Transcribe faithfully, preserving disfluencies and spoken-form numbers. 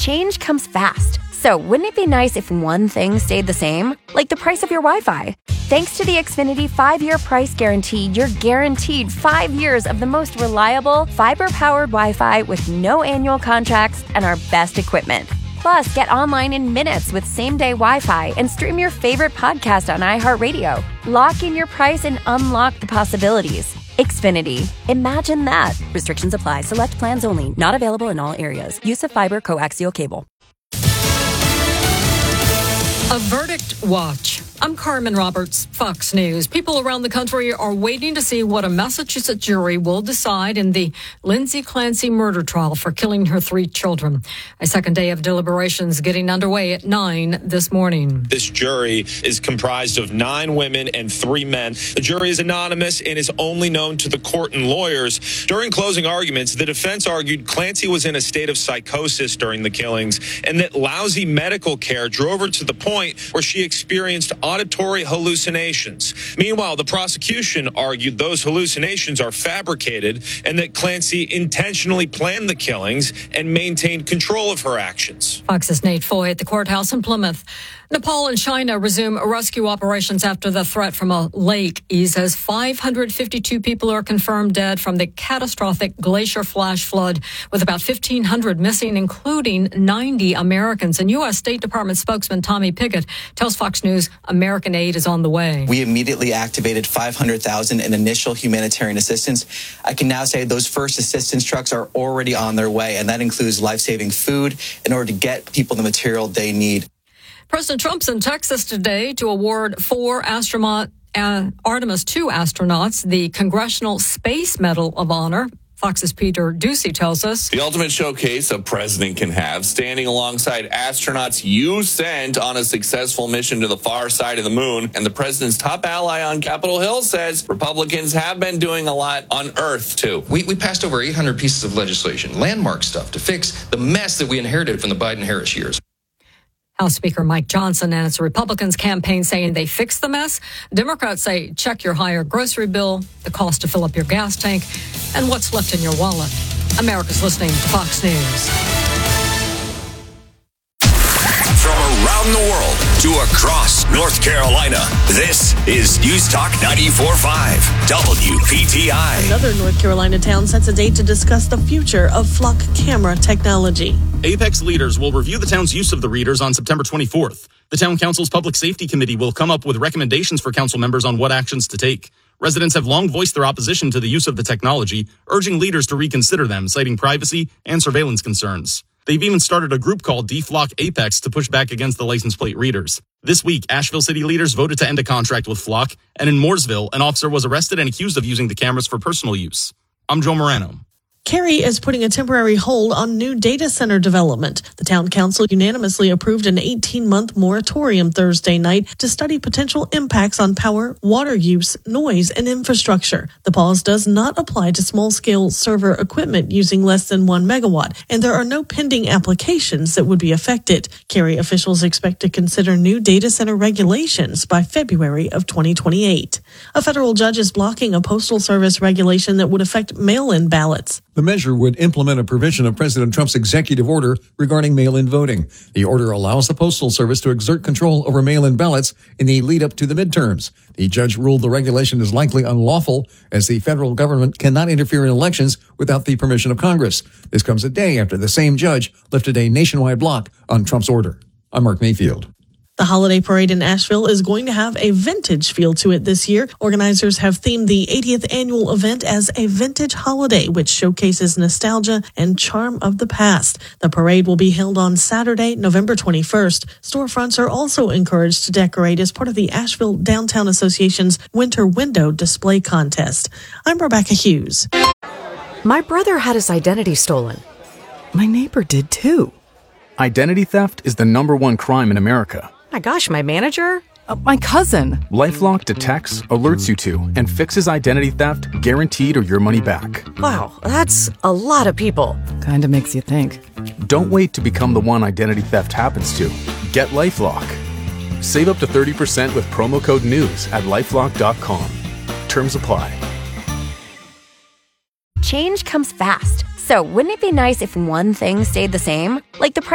Change comes fast. So wouldn't it be nice if one thing stayed the same? Like the price of your Wi-Fi. Thanks to the Xfinity five-year price guarantee, you're guaranteed five years of the most reliable, fiber-powered Wi-Fi with no annual contracts and our best equipment. Plus, get online in minutes with same-day Wi-Fi and stream your favorite podcast on iHeartRadio. Lock in your price and unlock the possibilities. Xfinity. Imagine that. Restrictions apply. Select plans only. Not available in all areas. Use of fiber coaxial cable. A verdict watch. I'm Carmen Roberts, Fox News. People around the country are waiting to see what a Massachusetts jury will decide in the Lindsay Clancy murder trial for killing her three children. A second day of deliberations getting underway at nine this morning. This jury is comprised of nine women and three men. The jury is anonymous and is only known to the court and lawyers. During closing arguments, the defense argued Clancy was in a state of psychosis during the killings and that lousy medical care drove her to the point where she experienced auditory hallucinations. Meanwhile, the prosecution argued those hallucinations are fabricated and that Clancy intentionally planned the killings and maintained control of her actions. Fox's Nate Foy at the courthouse in Plymouth. Nepal and China resume rescue operations after the threat from a lake eases. five hundred fifty-two people are confirmed dead from the catastrophic glacier flash flood, with about fifteen hundred missing, including ninety Americans. And U S State Department spokesman Tommy Pickett tells Fox News American aid is on the way. We immediately activated five hundred thousand dollars in initial humanitarian assistance. I can now say those first assistance trucks are already on their way, and that includes life-saving food in order to get people the material they need. President Trump's in Texas today to award four astronaut, uh, Artemis two astronauts the Congressional Space Medal of Honor. Fox's Peter Ducey tells us. The ultimate showcase a president can have, standing alongside astronauts you sent on a successful mission to the far side of the moon. And the president's top ally on Capitol Hill says Republicans have been doing a lot on Earth, too. We, we passed over eight hundred pieces of legislation, landmark stuff, to fix the mess that we inherited from the Biden-Harris years. House Speaker Mike Johnson and its Republicans campaign saying they fixed the mess. Democrats say check your higher grocery bill, the cost to fill up your gas tank, and what's left in your wallet. America's listening to Fox News. From around the world to across North Carolina, this is News Talk ninety-four point five W P T I. Another North Carolina town sets a date to discuss the future of flock camera technology. Apex leaders will review the town's use of the readers on September twenty-fourth. The town council's public safety committee will come up with recommendations for council members on what actions to take. Residents have long voiced their opposition to the use of the technology, urging leaders to reconsider them, citing privacy and surveillance concerns. They've even started a group called Deflock Apex to push back against the license plate readers. This week, Asheville city leaders voted to end a contract with Flock, and in Mooresville, an officer was arrested and accused of using the cameras for personal use. I'm Joe Morano. Cary is putting a temporary hold on new data center development. The town council unanimously approved an eighteen-month moratorium Thursday night to study potential impacts on power, water use, noise, and infrastructure. The pause does not apply to small-scale server equipment using less than one megawatt, and there are no pending applications that would be affected. Cary officials expect to consider new data center regulations by February of twenty twenty-eight. A federal judge is blocking a postal service regulation that would affect mail-in ballots. The measure would implement a provision of President Trump's executive order regarding mail-in voting. The order allows the Postal Service to exert control over mail-in ballots in the lead-up to the midterms. The judge ruled the regulation is likely unlawful, as the federal government cannot interfere in elections without the permission of Congress. This comes a day after the same judge lifted a nationwide block on Trump's order. I'm Mark Mayfield. The holiday parade in Asheville is going to have a vintage feel to it this year. Organizers have themed the eightieth annual event as a vintage holiday, which showcases nostalgia and charm of the past. The parade will be held on Saturday, November twenty-first. Storefronts are also encouraged to decorate as part of the Asheville Downtown Association's Winter Window Display Contest. I'm Rebecca Hughes. My brother had his identity stolen. My neighbor did too. Identity theft is the number one crime in America. My gosh, my manager? Uh, my cousin. LifeLock detects, alerts you to, and fixes identity theft guaranteed or your money back. Wow, that's a lot of people. Kinda makes you think. Don't wait to become the one identity theft happens to. Get LifeLock. Save up to thirty percent with promo code NEWS at lifelock dot com. Terms apply. Change comes fast. So wouldn't it be nice if one thing stayed the same? Like the price